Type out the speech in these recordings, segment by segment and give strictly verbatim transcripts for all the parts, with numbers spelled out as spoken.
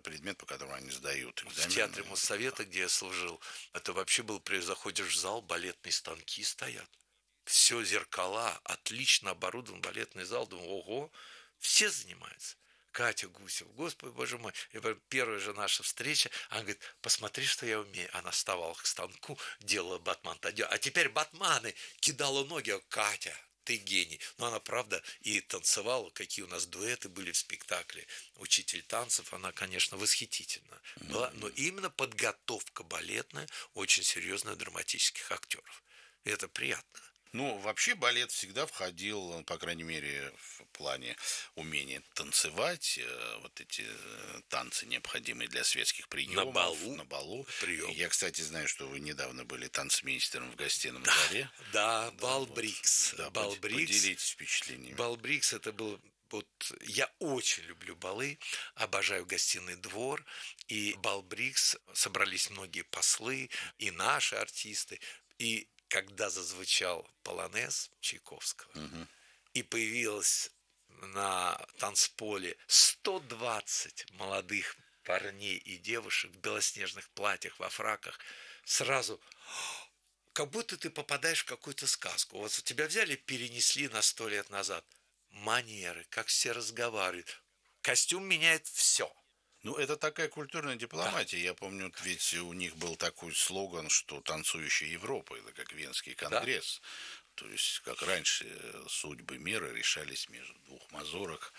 предмет, по которому они сдают экзамен. В театре Моссовета, где я служил, это вообще был, заходишь в зал, балетные станки стоят. Все зеркала, отлично оборудован балетный зал. Думаю, ого, все занимаются. Катя Гусева, Господи, Боже мой. И первая же наша встреча, она говорит, посмотри, что я умею. Она вставала к станку, делала батман. А теперь батманы, кидала ноги. Катя, ты гений. Но она, правда, и танцевала, какие у нас дуэты были в спектакле. Учитель танцев, она, конечно, восхитительна была. Но именно подготовка балетная очень серьезная драматических актеров. И это приятно. Ну, вообще балет всегда входил, по крайней мере, в плане умения танцевать, вот эти танцы, необходимые для светских приемов. На балу. На балу. Прием. Я, кстати, знаю, что вы недавно были танцмейстером в гостином да, дворе. Да, да, бал Брикс. Вот, да, бал Брикс. Поделитесь впечатлениями. Бал Брикс, это был... Вот я очень люблю балы, обожаю гостиный двор, и бал Брикс собрались многие послы, и наши артисты, и когда зазвучал полонез Чайковского, угу. и появилось на танцполе сто двадцать молодых парней и девушек в белоснежных платьях, во фраках, сразу как будто ты попадаешь в какую-то сказку. Вот тебя взяли, перенесли на сто лет назад. Манеры, как все разговаривают. Костюм меняет все. Ну, это такая культурная дипломатия. Да. Я помню, ведь у них был такой слоган, что танцующая Европа, это как Венский конгресс. Да. То есть, как раньше, судьбы мира решались между двух мазурок.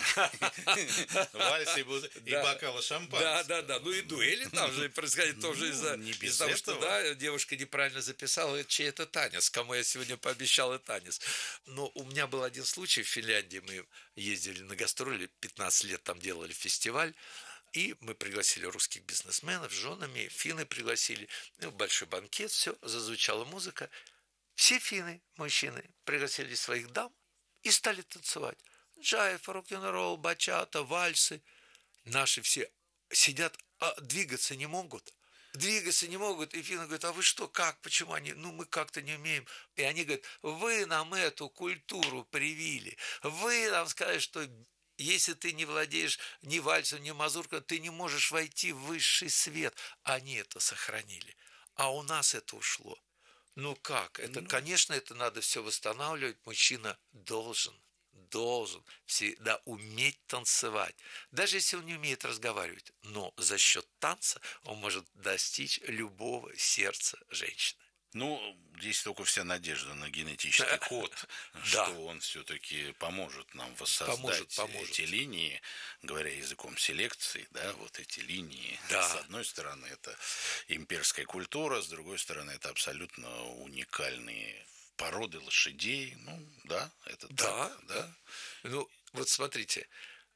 Вальсы и бокалы шампанского. Да, да, да. Ну и дуэли там же происходят тоже из-за того, что да, девушка неправильно записала, чей это танец, кому я сегодня пообещал танец. Но у меня был один случай в Финляндии. Мы ездили на гастроли, пятнадцать лет там делали фестиваль. И мы пригласили русских бизнесменов с женами, финны пригласили. Ну, большой банкет, все, зазвучала музыка. Все финны, мужчины, пригласили своих дам и стали танцевать. Джайв, рок-н-ролл, бачата, вальсы. Наши все сидят, а двигаться не могут. Двигаться не могут. И финны говорят, а вы что, как, почему они? Ну, мы как-то не умеем. И они говорят, вы нам эту культуру привили. Вы нам сказали, что если ты не владеешь ни вальсом, ни мазуркой, ты не можешь войти в высший свет. Они это сохранили. А у нас это ушло. Ну как? Это, ну, конечно, это надо все восстанавливать. Мужчина должен, должен всегда уметь танцевать. Даже если он не умеет разговаривать. Но за счет танца он может достичь любого сердца женщины. Ну, здесь только вся надежда на генетический код, что он все-таки поможет нам воссоздать поможет, поможет. эти линии, говоря языком селекции, да, вот эти линии. Да. С одной стороны, это имперская культура, с другой стороны, это абсолютно уникальные породы лошадей. Ну, да, это да, так. Да. Да. Ну, вот смотрите.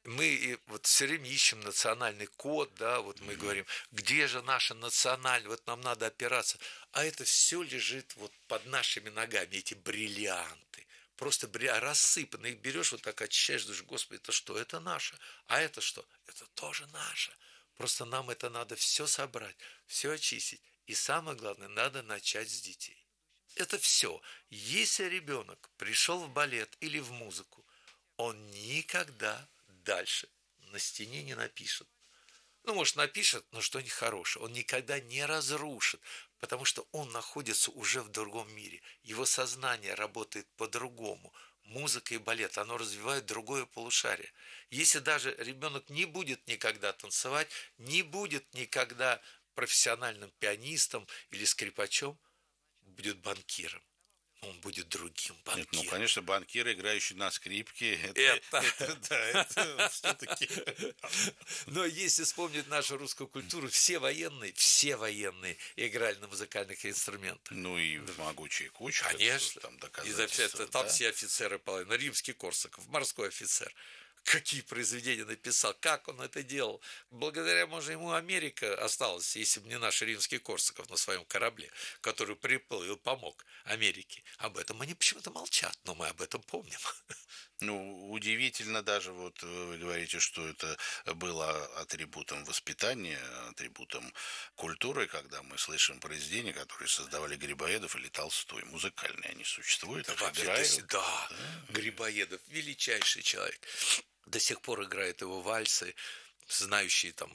Мы вот все время ищем национальный код, да, вот мы mm-hmm. говорим, где же наша национальная, вот нам надо опираться. А это все лежит вот под нашими ногами, эти бриллианты. Просто бриллианты, рассыпаны, их берешь, вот так очищаешь, думаешь, Господи, это что? Это наше. А это что? Это тоже наше. Просто нам это надо все собрать, все очистить. И самое главное, надо начать с детей. Это все. Если ребенок пришел в балет или в музыку, он никогда дальше на стене не напишет. Ну, может, напишет, но что-нибудь хорошее. Он никогда не разрушит, потому что он находится уже в другом мире. Его сознание работает по-другому. Музыка и балет, оно развивает другое полушарие. Если даже ребенок не будет никогда танцевать, не будет никогда профессиональным пианистом или скрипачом, будет банкиром. Он будет другим банкиром. Нет, ну, конечно, банкир, играющий на скрипке, это, это... это, да, это все-таки... Но если вспомнить нашу русскую культуру, все военные, все военные играли на музыкальных инструментах. Ну и в «Могучие кучи». Конечно. Там, доказательства, там да? Все офицеры половина. Римский Корсаков, морской офицер. Какие произведения написал, как он это делал. Благодаря, может, ему Америка осталась, если бы не наш римский Корсаков на своем корабле, который приплыл и помог Америке. Об этом они почему-то молчат, но мы об этом помним. Ну, удивительно даже, вот вы говорите, что это было атрибутом воспитания, атрибутом культуры, когда мы слышим произведения, которые создавали Грибоедов или Толстой. Музыкальные они существуют, да, их играют. Да, да, Грибоедов величайший человек. До сих пор играет его вальсы, знающие там